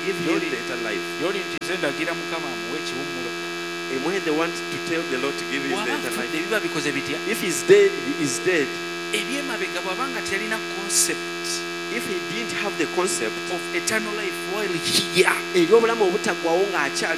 give him the eternal life. Yoli nti nze ndagira Mukama amuwe ekiwummulo. And when they want to tell the Lord to give him the eternal life, biba bikoze bitya? if he's dead, he is dead. Ebyemabega bw'abanga talina concept If he didn't have the concept of eternal life while here, ery'obulamu obutaggwaawo ng'akyali